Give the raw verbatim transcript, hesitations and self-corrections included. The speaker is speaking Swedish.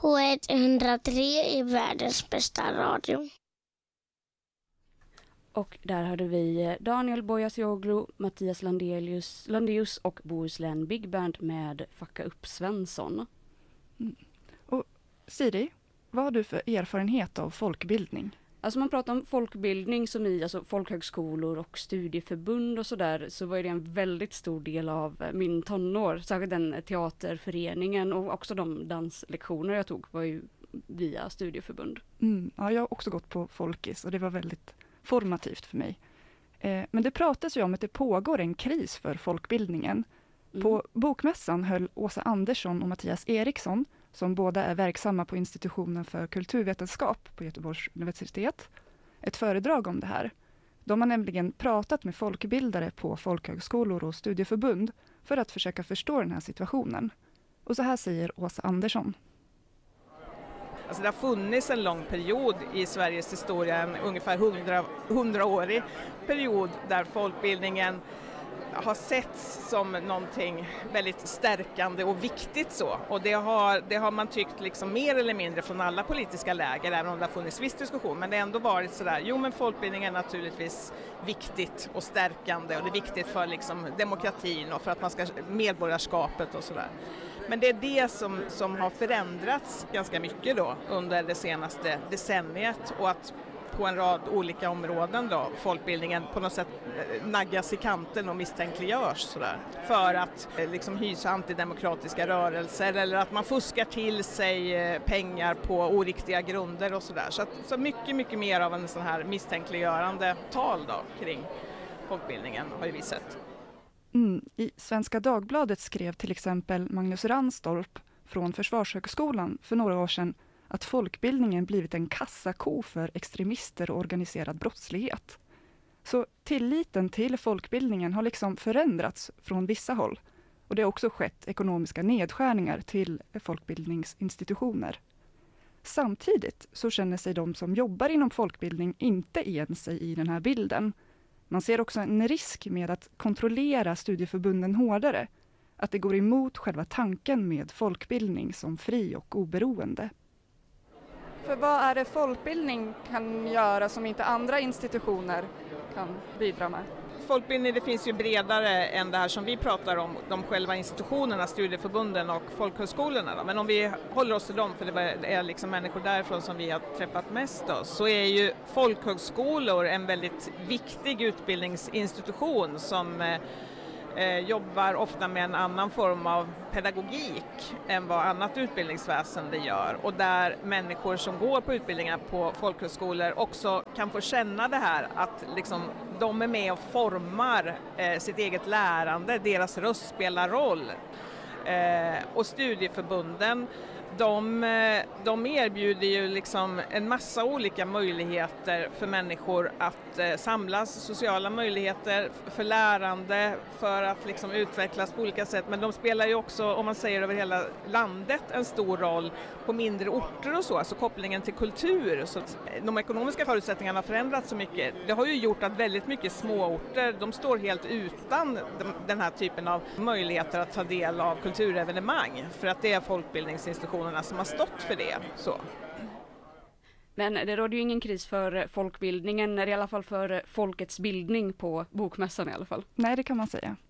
K ett noll tre är världens bästa radio. Och där hade vi Daniel Boyasioglu, Mattias Landelius, Landeus och Bohuslän Big Band med Fucka upp Svensson. Mm. Och Siri, vad har du för erfarenhet av folkbildning? Alltså man pratar om folkbildning som i alltså folkhögskolor och studieförbund och sådär, så var det en väldigt stor del av min tonår. Särskilt den teaterföreningen och också de danslektioner jag tog var ju via studieförbund. Mm, ja, jag har också gått på folkis och det var väldigt formativt för mig. Eh, men det pratas ju om att det pågår en kris för folkbildningen. Mm. På Bokmässan höll Åsa Andersson och Mattias Eriksson, som båda är verksamma på institutionen för kulturvetenskap på Göteborgs universitet, ett föredrag om det här. De har nämligen pratat med folkbildare på folkhögskolor och studieförbund för att försöka förstå den här situationen. Och så här säger Åsa Andersson. Alltså det har funnits en lång period i Sveriges historia, en ungefär hundraårig period där folkbildningen har setts som någonting väldigt stärkande och viktigt så. Och det har, det har man tyckt liksom mer eller mindre från alla politiska läger, även om det har funnits viss diskussion. Men det har ändå varit sådär, jo men folkbildning är naturligtvis viktigt och stärkande och det är viktigt för liksom demokratin och för att man ska medborgarskapet och sådär. Men det är det som, som har förändrats ganska mycket då under det senaste decenniet och att på en rad olika områden då folkbildningen på något sätt naggas i kanten och misstänkliggörs sådär. För att liksom hysa antidemokratiska rörelser eller att man fuskar till sig pengar på oriktiga grunder och sådär. Så, att, så mycket, mycket mer av en sån här misstänkliggörande tal då kring folkbildningen har ju vi sett. Mm. I Svenska Dagbladet skrev till exempel Magnus Ranstorp från Försvarshögskolan för några år sedan att folkbildningen blivit en kassako för extremister och organiserad brottslighet. Så tilliten till folkbildningen har liksom förändrats från vissa håll. Och det har också skett ekonomiska nedskärningar till folkbildningsinstitutioner. Samtidigt så känner sig de som jobbar inom folkbildning inte igen sig i den här bilden. Man ser också en risk med att kontrollera studieförbunden hårdare. Att det går emot själva tanken med folkbildning som fri och oberoende. För vad är det folkbildning kan göra som inte andra institutioner kan bidra med? Folkbildning det finns ju bredare än det här som vi pratar om, de själva institutionerna, studieförbunden och folkhögskolorna. Då. Men om vi håller oss till dem, för det är liksom människor därifrån som vi har träffat mest då, så är ju folkhögskolor en väldigt viktig utbildningsinstitution som eh, jobbar ofta med en annan form av pedagogik än vad annat utbildningsväsende gör och där människor som går på utbildningar på folkhögskolor också kan få känna det här att liksom de är med och formar eh, sitt eget lärande, deras röst spelar roll. Eh, och studieförbunden de, de erbjuder ju liksom en massa olika möjligheter för människor att eh, samlas, sociala möjligheter för lärande, för att liksom utvecklas på olika sätt. Men de spelar ju också, om man säger över hela landet, en stor roll på mindre orter och så, alltså kopplingen till kultur. Så de ekonomiska förutsättningarna har förändrats så mycket. Det har ju gjort att väldigt mycket småorter, de står helt utan den här typen av möjligheter att ta del av kulturevenemang, för att det är folkbildningsinstitutioner som har stått för det. Så. Men det råder ju ingen kris för folkbildningen, eller i alla fall för folkets bildning på Bokmässan i alla fall. Nej, det kan man säga.